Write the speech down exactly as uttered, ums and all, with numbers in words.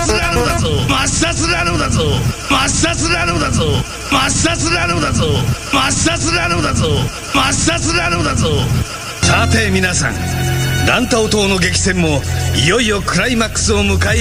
ラムだぞマスタスラムだぞマスタスラムだぞマスタスラムだぞマスタスラムだぞマスタスラムだぞ。さて皆さん、ランタオ島の激戦もいよいよクライマックスを迎え